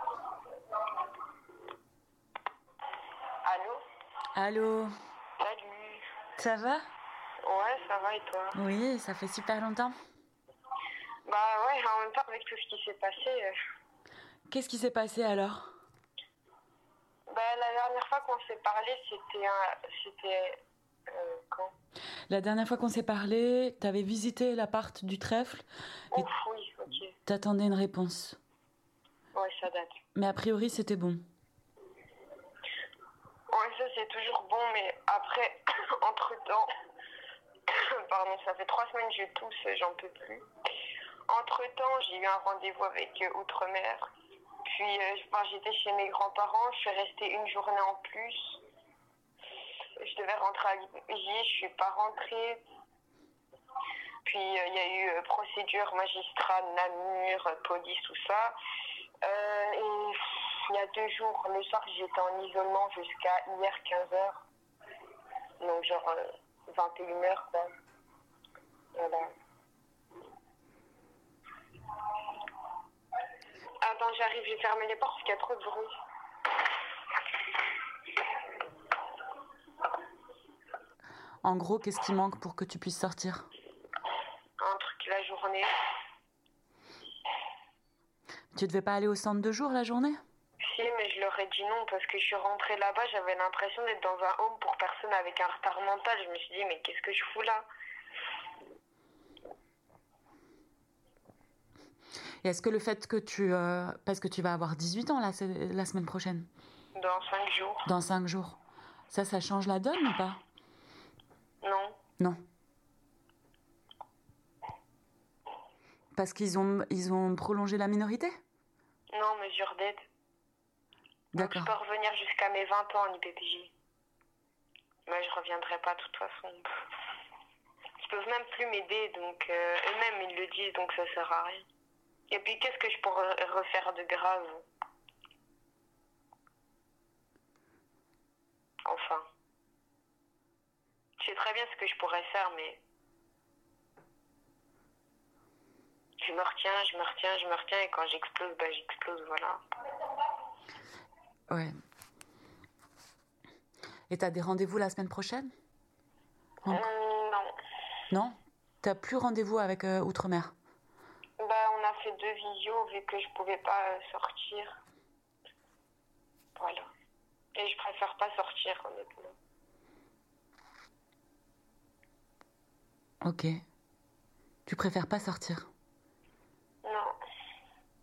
Allô? Allô, Salut. ça va? Ouais, ça va et toi? Oui, ça fait super longtemps. Bah ouais, en même temps avec tout ce qui s'est passé. Qu'est-ce qui s'est passé alors? Bah la dernière fois qu'on s'est parlé, c'était quand? La dernière fois qu'on s'est parlé, t'avais visité l'appart du trèfle et Ouf, oui, ok. t'attendais une réponse. Ouais, ça date. Mais a priori, c'était bon. Ouais, ça c'est toujours bon, mais après, entre-temps, pardon, ça fait 3 semaines que je tousse, j'en peux plus. Entre-temps, j'ai eu un rendez-vous avec Outre-mer. Puis, j'étais chez mes grands-parents, je suis restée une journée en plus. Je devais rentrer à Liège, je suis pas rentrée. Puis, il y a eu procédure, magistrat, Namur, police, tout ça. Et il y a 2 jours, le soir, j'étais en isolement jusqu'à hier 15h. Donc, genre 21h, quoi. Voilà. Attends, j'arrive, j'ai fermé les portes parce qu'il y a trop de bruit. En gros, qu'est-ce qui manque pour que tu puisses sortir? Un truc la journée. Tu devais pas aller au centre de jour la journée? Si, mais je leur ai dit non parce que je suis rentrée là-bas, j'avais l'impression d'être dans un home pour personnes avec un retard mental. Je me suis dit, mais qu'est-ce que je fous là? Et est-ce que le fait que parce que tu vas avoir 18 ans là, c'est la semaine prochaine, Dans 5 jours. dans 5 jours, ça change la donne ou pas? Non. Non. Parce qu'ils ont prolongé la minorité? Non, mesure d'aide. Donc je D'accord. peux revenir jusqu'à mes 20 ans en IPPJ. Mais je reviendrai pas de toute façon. Ils peuvent même plus m'aider, donc eux-mêmes ils le disent, donc ça sert à rien. Et puis qu'est-ce que je pourrais refaire de grave? Enfin. Je sais très bien ce que je pourrais faire, mais je me retiens, et quand j'explose, bah j'explose, voilà. Ouais. Et t'as des rendez-vous la semaine prochaine? Non. Non? T'as plus rendez-vous avec Outre-mer? Bah on a fait 2 visios vu que je pouvais pas sortir. Voilà. Et je préfère pas sortir, honnêtement. Ok. Tu préfères pas sortir?